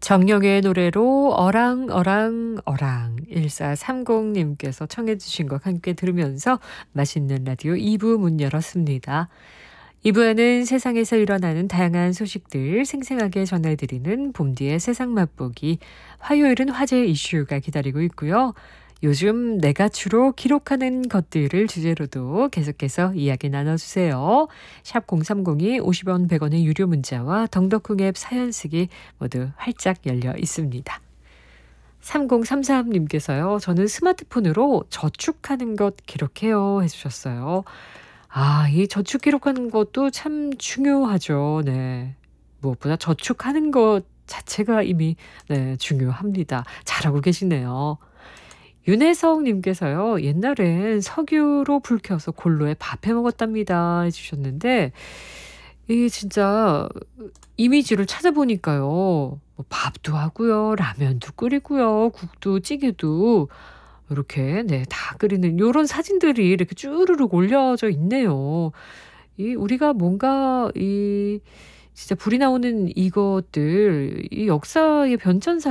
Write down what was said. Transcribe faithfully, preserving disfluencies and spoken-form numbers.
정영의 노래로 어랑 어랑 어랑 일사삼공 님께서 청해 주신 것 함께 들으면서 맛있는 라디오 이 부 문 열었습니다. 이 부에는 세상에서 일어나는 다양한 소식들 생생하게 전해드리는 봄디의 세상 맛보기, 화요일은 화제 이슈가 기다리고 있고요. 요즘 내가 주로 기록하는 것들을 주제로도 계속해서 이야기 나눠주세요. 샵 공삼공이 오십 원 백 원의 유료 문자와 덩덕쿵 앱 사연 쓰기 모두 활짝 열려 있습니다. 삼공삼삼 님께서요. 저는 스마트폰으로 저축하는 것 기록해요 해주셨어요. 아, 이 저축 기록하는 것도 참 중요하죠. 네. 무엇보다 저축하는 것 자체가 이미 네, 중요합니다. 잘하고 계시네요. 윤혜성 님께서요. 옛날엔 석유로 불 켜서 골로에 밥 해 먹었답니다 해주셨는데, 이게 진짜 이미지를 찾아보니까요. 뭐 밥도 하고요. 라면도 끓이고요. 국도 찌개도 이렇게 네, 다 끓이는 요런 사진들이 이렇게 쭈루룩 올려져 있네요. 이 우리가 뭔가 이 진짜 불이 나오는 이것들 이 역사의 변천사